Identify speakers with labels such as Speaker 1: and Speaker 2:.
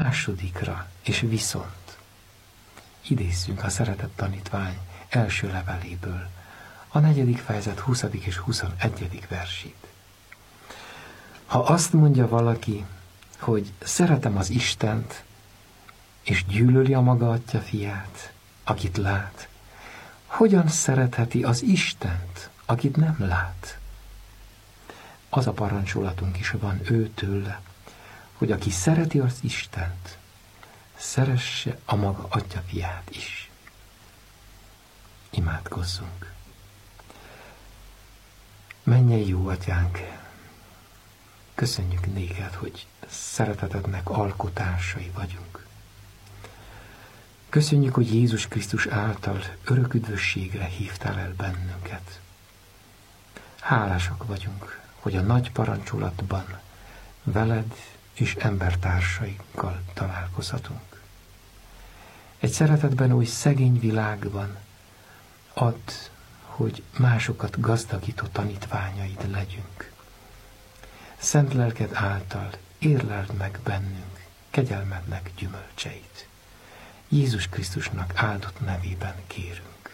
Speaker 1: másodikra, és viszont. Idézzünk a Szeretett Tanítvány első leveléből, a 4. fejezet 20. és 21. versét. Ha azt mondja valaki, hogy szeretem az Istent, és gyűlöli a maga atya fiát, akit lát, hogyan szeretheti az Istent, akit nem lát? Az a parancsolatunk is van őtőle, hogy aki szereti az Istent, szeresse a maga atya fiát is. Imádkozzunk. Mennyei jó atyánk, köszönjük néked, hogy szeretetednek alkotásai vagyunk. Köszönjük, hogy Jézus Krisztus által örök üdvösségre hívtál el bennünket. Hálásak vagyunk, hogy a nagy parancsolatban veled és embertársainkkal találkozhatunk. Egy szeretetben oly szegény világban add, hogy másokat gazdagító tanítványaid legyünk. Szent lelked által érleld meg bennünk kegyelmednek gyümölcseit. Jézus Krisztusnak áldott nevében kérünk.